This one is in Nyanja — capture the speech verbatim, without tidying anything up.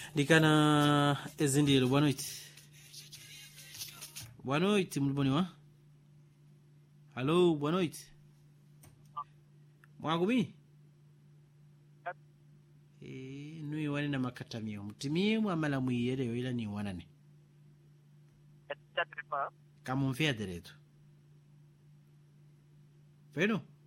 Dicana Ezendiel, boa noite. Boa noite, muito bom. Alô, boa noite. Mwagumi? Eh, nui wani na makatamio. Mutimie mwamala mwiyere yoila ni wanane. Kama mfia dereto. Pero